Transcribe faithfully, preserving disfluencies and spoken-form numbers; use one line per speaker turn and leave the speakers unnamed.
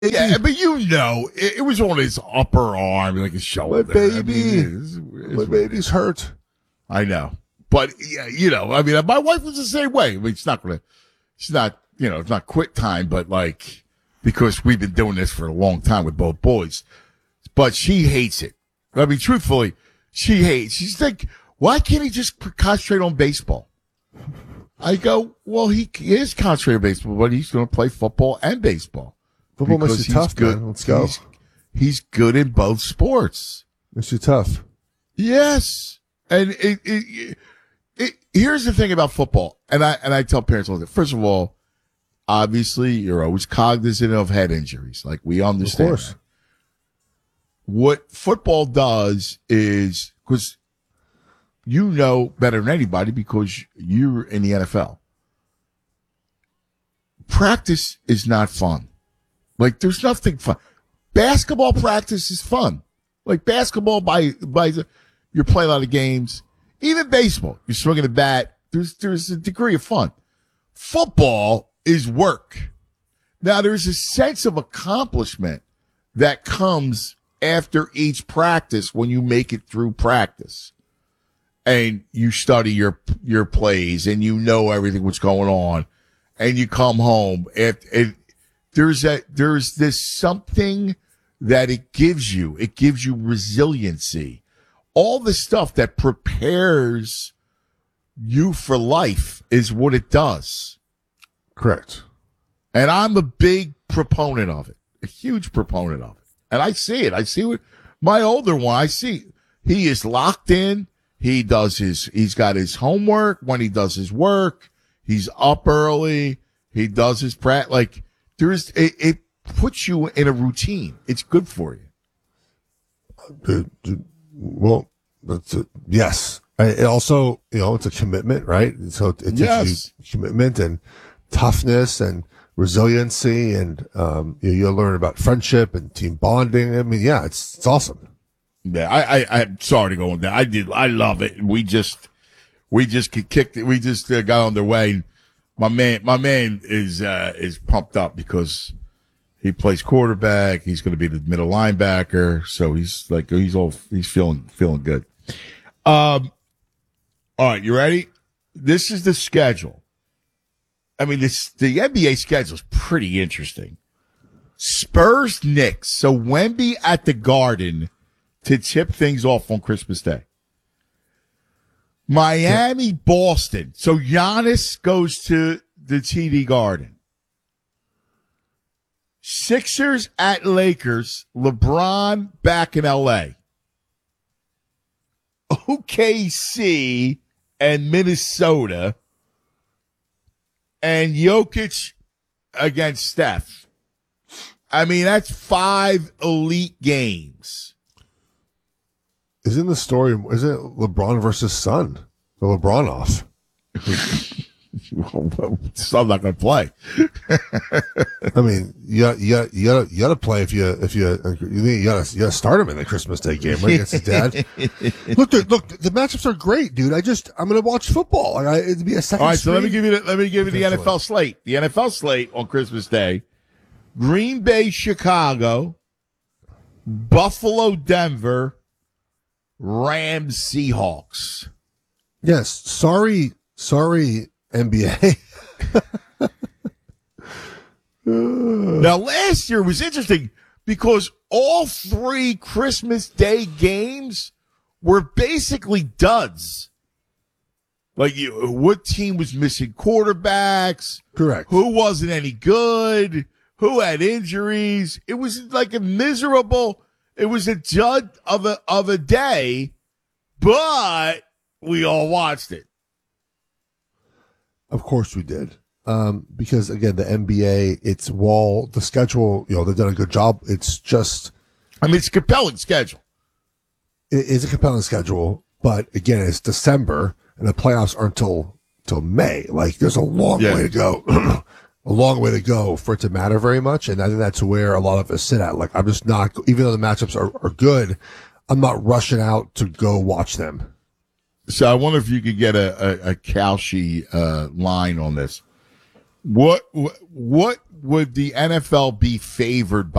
Yeah, but you know, it, it was on his upper arm, like his shoulder.
My baby.
I mean, it's, it's
My baby's hurt.
I know. But, yeah, you know, I mean, my wife was the same way. I mean, it's not going to, it's not, you know, it's not quit time, but like, because we've been doing this for a long time with both boys. But she hates it. I mean, truthfully, she hates. She's like, why can't he just concentrate on baseball? I go, well, he is concentrating on baseball, but he's going to play football and baseball.
Football makes you tough,
good.
man. Let's go.
He's, he's good in both sports.
Makes you tough.
Yes. And it, it, it, it, here's the thing about football. And I, and I tell parents all the time. First of all, obviously, you're always cognizant of head injuries. Like, we understand.
Of course.
That. What football does is, because you know better than anybody because you're in the N F L. Practice is not fun. Like, there's nothing fun. Basketball practice is fun. Like, basketball, by, by the, you're playing a lot of games. Even baseball, you're swinging a bat. There's, there's a degree of fun. Football is work. Now, there's a sense of accomplishment that comes after each practice when you make it through practice. And you study your, your plays and you know everything what's going on. And you come home and, and there's a, there's this something that it gives you. It gives you resiliency. All the stuff that prepares you for life is what it does.
Correct.
And I'm a big proponent of it, a huge proponent of it. And I see it. I see what my older one, I see he is locked in. He does his, he's got his homework. When he does his work, he's up early. He does his practice. Like, there's, it, it puts you in a routine. It's good for you.
Uh, well, that's a, yes. It also, you know, it's a commitment, right? So it teaches
Yes.
you commitment and toughness and resiliency, and um, you, you'll learn about friendship and team bonding. I mean, yeah, it's it's awesome.
Yeah, I, I, I'm sorry to go on that. I did, I love it. We just, we just kicked it. We just uh, got on their way. My man, my man is, uh, is pumped up because he plays quarterback. He's going to be the middle linebacker. So he's like, he's all, he's feeling, feeling good. Um, all right, you ready? This is the schedule. I mean, this, the N B A schedule is pretty interesting. Spurs, Knicks. So Wemby at the Garden to tip things off on Christmas Day. Miami, Boston. So Giannis goes to the T D Garden. Sixers at Lakers. LeBron back in L A. O K C and Minnesota. And Jokic against Steph. I mean, that's five elite games.
Isn't the story, isn't it LeBron versus Son? The LeBron off.
So I'm not going to play.
I mean, you got, you got, you got, you got to play if you, if you, you got to, you got to start him in the Christmas Day game right against his dad. look, the, look, the matchups are great, dude. I just, I'm going to watch football. I, it'd be a second.
All right, so let me
screen.
give you, the, let me give you the N F L slate. The N F L slate on Christmas Day: Green Bay, Chicago, Buffalo, Denver, Rams, Seahawks.
Yes. Sorry, sorry, N B A.
Now, last year was interesting because all three Christmas Day games were basically duds. Like, you, what team was missing quarterbacks?
Correct.
Who wasn't any good? Who had injuries? It was like a miserable, it was a dud of a, of a day, but we all watched it.
Of course we did. Um, because again, the N B A, it's wall, the schedule, you know, they've done a good job. It's just,
I mean, it's a compelling schedule.
It is a compelling schedule, but again, it's December and the playoffs aren't till, till May. Like, there's a long
Yeah.
way to go, a long way to go for it to matter very much. And I think that's where a lot of us sit at. Like, I'm just not, even though the matchups are, are good, I'm not rushing out to go watch them.
So I wonder if you could get a, a, a Kalshi, uh, line on this. What, what, would the N F L be favored